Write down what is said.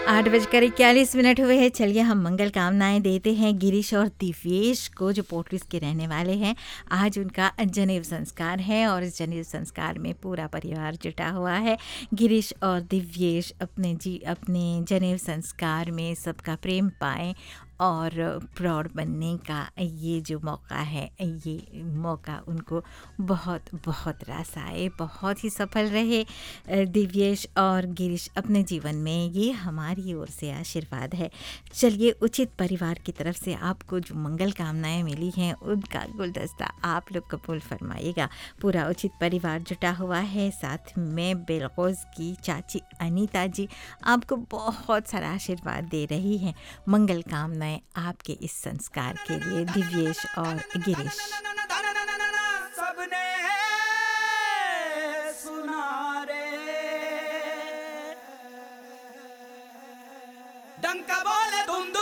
8:41 हुए हैं। चलिए हम मंगल कामनाएं देते हैं गिरीश और दिव्येश को, जो पोर्टरीज के रहने वाले हैं। आज उनका जनेऊ संस्कार है और इस जनेऊ संस्कार में पूरा परिवार जुटा हुआ है। गिरीश और दिव्येश अपने जनेऊ संस्कार में सबका प्रेम पाएं और प्राउड बनने का ये जो मौका है, ये मौका उनको बहुत बहुत रास आए, बहुत ही सफल रहे दिव्येश और गिरीश अपने जीवन में। ये हमारी ओर से आशीर्वाद है। चलिए उचित परिवार की तरफ से आपको जो मंगल कामनाएं मिली हैं उनका गुलदस्ता आप लोग कबूल फरमाइएगा। पूरा उचित परिवार जुटा हुआ है। साथ में बेलगोज की चाची अनीता जी आपको बहुत सारा आशीर्वाद दे रही हैं। मंगल कामनाएं आपके इस संस्कार के लिए दिव्येश और गिरीश। सबने सुना रे, डंका बोले धुंध